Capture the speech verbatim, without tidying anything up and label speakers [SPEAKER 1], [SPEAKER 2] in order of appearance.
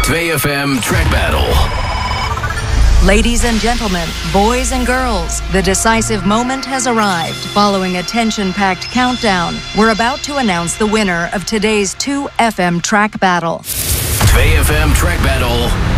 [SPEAKER 1] two F M Track Battle.
[SPEAKER 2] Ladies and gentlemen, boys and girls, the decisive moment has arrived. Following a tension-packed countdown, we're about to announce the winner of today's two F M Track Battle.
[SPEAKER 1] two F M Track Battle.